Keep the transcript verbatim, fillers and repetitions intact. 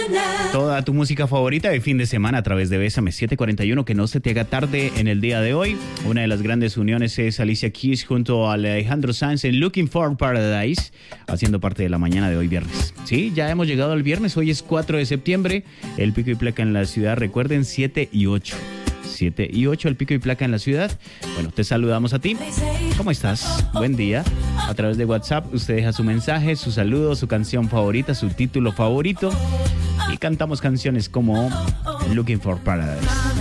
Toda tu música favorita de fin de semana a través de Bésame siete cuarenta y uno, que no se te haga tarde en el día de hoy. Una de las grandes uniones es Alicia Keys junto a Alejandro Sanz en Looking for Paradise, haciendo parte de la mañana de hoy viernes. Sí, ya hemos llegado al viernes, hoy es cuatro de septiembre, el pico y placa en la ciudad, recuerden, siete y ocho. siete y ocho, el pico y placa en la ciudad. Bueno, te saludamos a ti. ¿Cómo estás? Buen día. A través de WhatsApp usted deja su mensaje, su saludo, su canción favorita, su título favorito. Y cantamos canciones como Looking for Paradise.